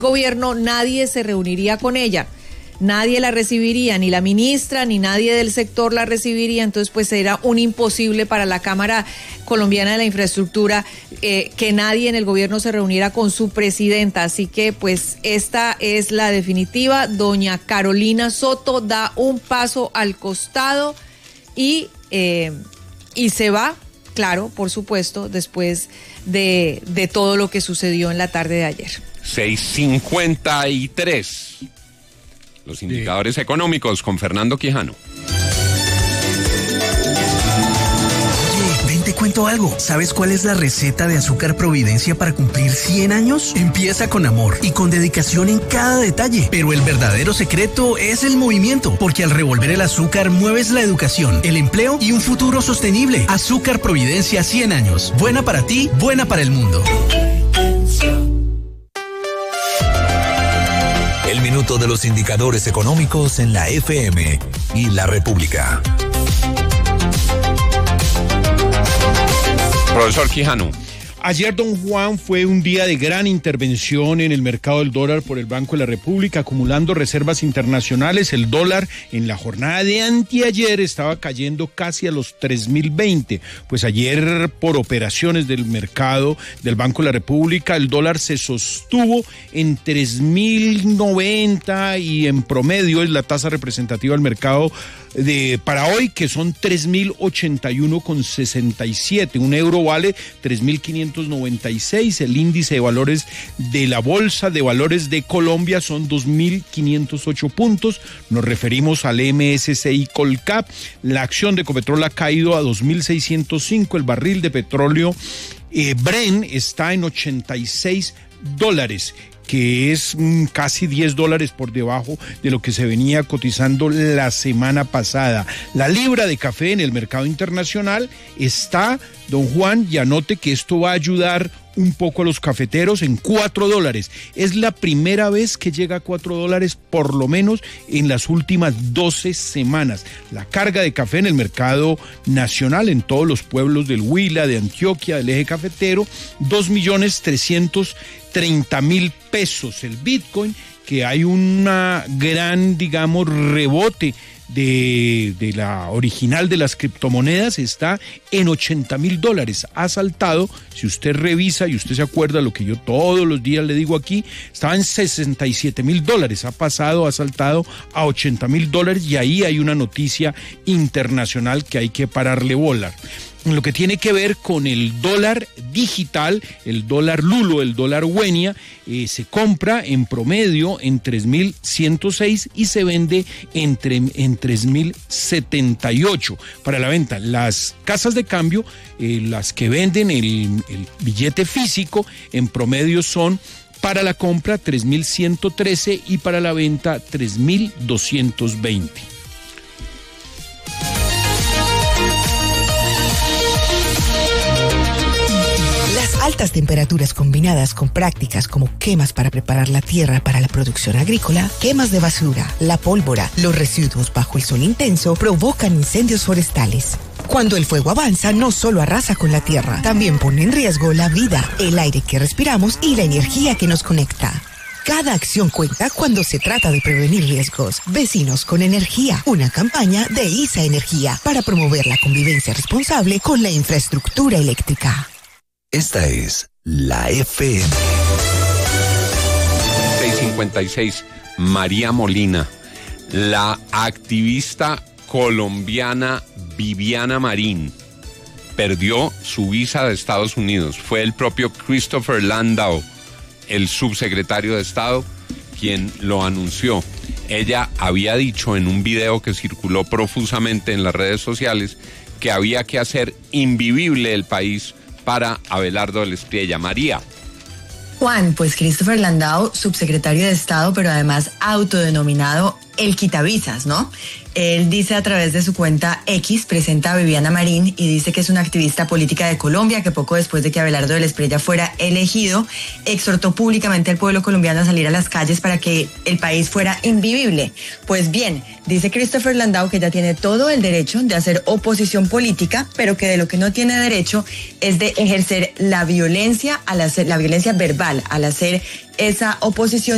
gobierno nadie se reuniría con ella. Nadie la recibiría, ni la ministra, ni nadie del sector la recibiría, entonces pues era un imposible para la Cámara Colombiana de la Infraestructura que nadie en el gobierno se reuniera con su presidenta, así que pues esta es la definitiva. Doña Carolina Soto da un paso al costado y se va, claro, por supuesto, después de todo lo que sucedió en la tarde de ayer. 6:53. Los indicadores económicos con Fernando Quijano. Oye, ven, te cuento algo. ¿Sabes cuál es la receta de Azúcar Providencia para cumplir 100 años? Empieza con amor y con dedicación en cada detalle. Pero el verdadero secreto es el movimiento, porque al revolver el azúcar mueves la educación, el empleo y un futuro sostenible. Azúcar Providencia 100 años. Buena para ti, buena para el mundo. El minuto de los indicadores económicos en la FM y la República. Profesor Quijano. Ayer, don Juan, fue un día de gran intervención en el mercado del dólar por el Banco de la República, acumulando reservas internacionales. El dólar en la jornada de anteayer estaba cayendo casi a los 3.020. Pues ayer, por operaciones del mercado del Banco de la República, el dólar se sostuvo en 3.090 y en promedio es la tasa representativa del mercado para hoy, que son 3.081,67. Un euro vale 3.596. El índice de valores de la Bolsa de Valores de Colombia son 2.508 puntos. Nos referimos al MSCI Colcap. La acción de Ecopetrol ha caído a 2.605. El barril de petróleo Brent está en $86, que es casi $10 por debajo de lo que se venía cotizando la semana pasada. La libra de café en el mercado internacional está, don Juan, y anote que esto va a ayudar un poco a los cafeteros, en $4. Es la primera vez que llega a $4, por lo menos en las últimas 12 semanas. La carga de café en el mercado nacional, en todos los pueblos del Huila, de Antioquia, del eje cafetero, 2.330.000 pesos. El Bitcoin, que hay una gran, digamos, rebote de la original de las criptomonedas, está en $80.000. Ha saltado, si usted revisa y usted se acuerda lo que yo todos los días le digo aquí, estaba en $67.000, ha saltado a $80.000, y ahí hay una noticia internacional que hay que pararle bola. En lo que tiene que ver con el dólar digital, el dólar lulo, el dólar huenia, se compra en promedio en 3.106 y se vende en 3.078 para la venta. Las casas de cambio, las que venden el billete físico, en promedio son para la compra 3.113 y para la venta 3.220. Altas temperaturas combinadas con prácticas como quemas para preparar la tierra para la producción agrícola, quemas de basura, la pólvora, los residuos bajo el sol intenso provocan incendios forestales. Cuando el fuego avanza, no solo arrasa con la tierra, también pone en riesgo la vida, el aire que respiramos y la energía que nos conecta. Cada acción cuenta cuando se trata de prevenir riesgos. Vecinos con Energía, una campaña de ISA Energía para promover la convivencia responsable con la infraestructura eléctrica. Esta es la FM. 6:56. María Molina, la activista colombiana Viviana Marín, perdió su visa de Estados Unidos. Fue el propio Christopher Landau, el subsecretario de Estado, quien lo anunció. Ella había dicho en un video que circuló profusamente en las redes sociales que había que hacer invivible el país para Abelardo del Espriella. María. Juan, pues Christopher Landau, subsecretario de Estado, pero además autodenominado el quitavisas, ¿no? Él dice a través de su cuenta X, presenta a Viviana Marín y dice que es una activista política de Colombia que poco después de que Abelardo del Espriella fuera elegido, exhortó públicamente al pueblo colombiano a salir a las calles para que el país fuera invivible. Pues bien, dice Christopher Landau que ella tiene todo el derecho de hacer oposición política, pero que de lo que no tiene derecho es de ejercer la violencia al hacer la violencia verbal, al hacer esa oposición.